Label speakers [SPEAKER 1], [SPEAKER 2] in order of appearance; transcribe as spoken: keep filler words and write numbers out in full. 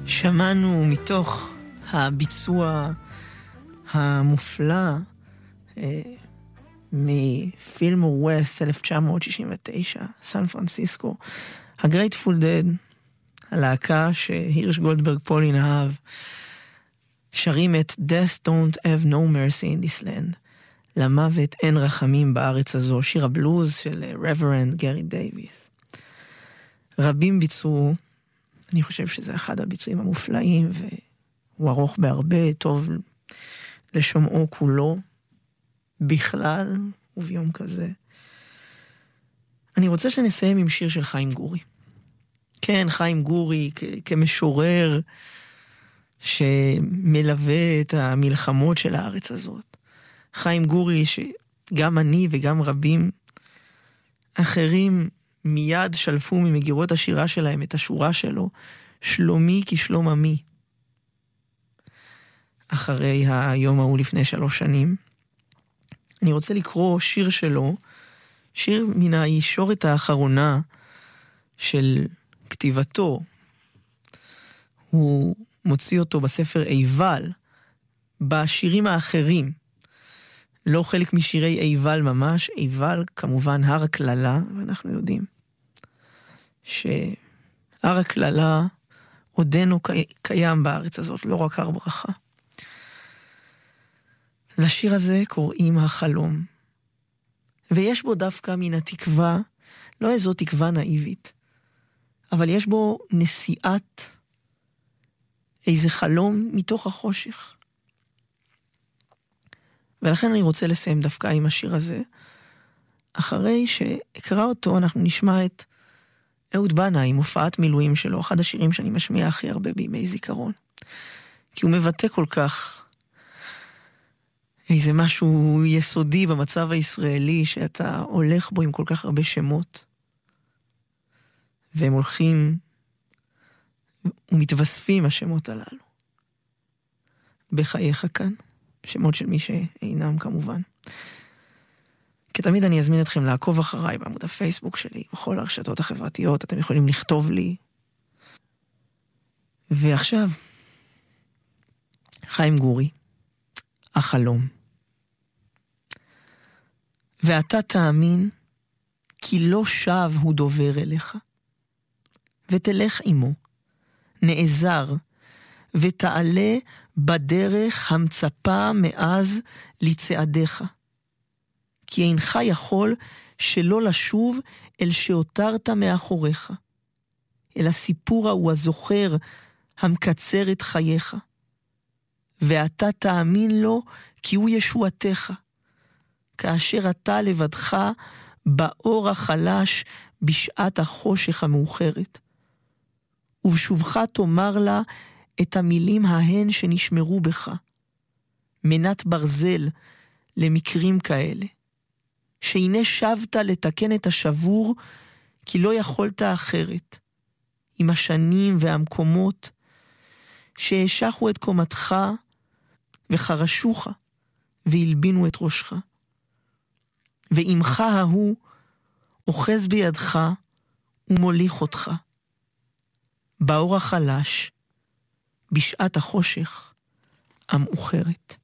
[SPEAKER 1] שמענו מתוך הביצוע המופלא אה, מפילמור ווסט אלף תשע מאות שישים ותשע, סן פרנסיסקו, הגרייטפול דד, הלהקה שהירש גולדברג פולין אהב, שרים את Death Don't Have No Mercy in This Land, למוות אין רחמים בארץ הזו, שיר הבלוז של רברנד גרי דייביס. רבים ביצעו, אני חושב שזה אחד הביצועים המופלאים, והוא ארוך בהרבה, טוב לשומעו כולו, בכלל וביום כזה. אני רוצה שנסיים עם שיר של חיים גורי. כן, חיים גורי כ- כמשורר שמלווה את המלחמות של הארץ הזאת. חיים גורי שגם אני וגם רבים אחרים מיד שלפו ממגירות השירה שלהם את השורה שלו, שלומי כשלום עמי. אחרי היום ההוא לפני שלוש שנים. אני רוצה לקרוא שיר שלו, שיר מן הישורת האחרונה של כתיבתו. הוא מוציא אותו בספר איבל, בשירים האחרים. לא חלק משירי איבל ממש, איבל כמובן הר הכללה, ואנחנו יודעים שהר הכללה עודנו קיים בארץ הזאת, לא רק הר ברכה. לשיר הזה קוראים החלום. ויש בו דווקא מן התקווה, לא איזו תקווה נאיבית, אבל יש בו נשיאת איזה חלום מתוך החושך. ולכן אני רוצה לסיים דווקא עם השיר הזה. אחרי שאקרא אותו, אנחנו נשמע את אהוד בנה עם הופעת מילואים שלו, אחד השירים שאני משמיע הכי הרבה בימי זיכרון. כי הוא מבטא כל כך איזה משהו יסודי במצב הישראלי, שאתה הולך בו עם כל כך הרבה שמות, והם הולכים ומתווספים השמות הללו בחייך כאן, שמות של מי שאינם כמובן. כתמיד אני אזמין אתכם לעקוב אחריי בעמוד הפייסבוק שלי, בכל הרשתות החברתיות, אתם יכולים לכתוב לי. ועכשיו, חיים גורי, החלום. ואתה תאמין כי לא שב הוא דובר אליך, ותלך עמו, נעזר, ותעלה בדרך המצפה מאז לצעדיך. כי אינך יכול שלא לשוב אל שהותרת מאחוריך, אל הסיפור ההוא הזוכר המקצר את חייך. ואתה תאמין לו כי הוא ישועתך, כאשר אתה לבדך באור החלש בשעת החושך המאוחרת. ובשובך תאמר לה את המילים ההן שנשמרו בך, מנת ברזל למקרים כאלה, שהנה שבת לתקן את השבור, כי לא יכולת אחרת, עם השנים והמקומות שהשחו את קומתך וחרשוך והלבינו את ראשך. ואימך ההוא אוחז בידך ומוליך אותך באור החלש בשעת החושך המאוחרת.